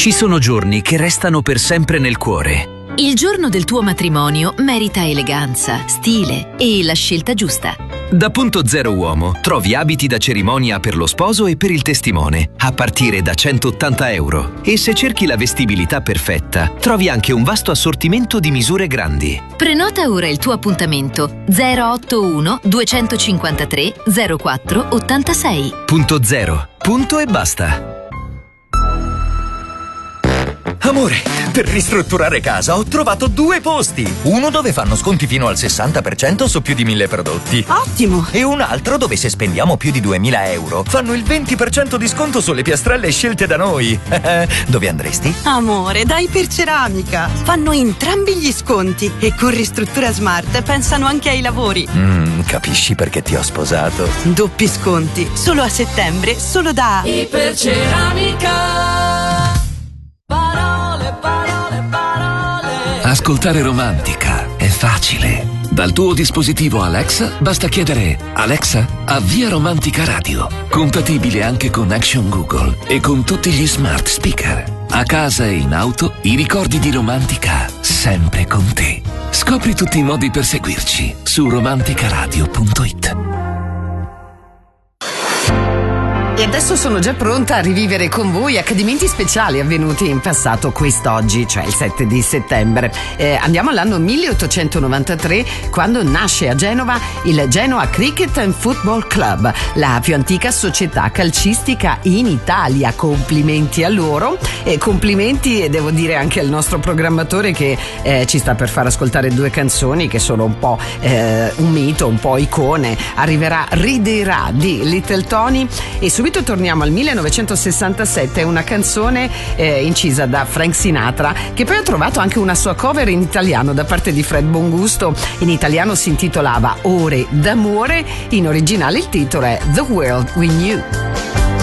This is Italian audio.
Ci sono giorni che restano per sempre nel cuore. Il giorno del tuo matrimonio merita eleganza, stile e la scelta giusta. Da Punto Zero Uomo trovi abiti da cerimonia per lo sposo e per il testimone, a partire da €180. E se cerchi la vestibilità perfetta, trovi anche un vasto assortimento di misure grandi. Prenota ora il tuo appuntamento 081 253 04 86. Punto Zero. Punto e basta. Amore, per ristrutturare casa ho trovato 2 posti. Uno dove fanno sconti fino al 60% su più di 1000 prodotti. Ottimo! E un altro dove se spendiamo più di €2000 fanno il 20% di sconto sulle piastrelle scelte da noi. Dove andresti? Amore, da Iperceramica. Fanno entrambi gli sconti e con Ristruttura Smart pensano anche ai lavori. Capisci perché ti ho sposato. Doppi sconti, solo a settembre, solo da Iperceramica. Ascoltare Romantica è facile. Dal tuo dispositivo Alexa basta chiedere: Alexa, avvia Romantica Radio. Compatibile anche con Action Google e con tutti gli smart speaker. A casa e in auto, i ricordi di Romantica sempre con te. Scopri tutti i modi per seguirci su romanticaradio.it. E adesso sono già pronta a rivivere con voi accadimenti speciali avvenuti in passato quest'oggi, cioè il 7 di settembre. Andiamo all'anno 1893, quando nasce a Genova il Genoa Cricket and Football Club, la più antica società calcistica in Italia. Complimenti a loro e complimenti, devo dire, anche al nostro programmatore che ci sta per far ascoltare 2 canzoni che sono un po' un mito, un po' icone. Arriverà Riderà di Little Tony e subito torniamo al 1967, una canzone incisa da Frank Sinatra, che poi ha trovato anche una sua cover in italiano da parte di Fred Bongusto. In italiano si intitolava Ore d'amore, in originale il titolo è The World We Knew.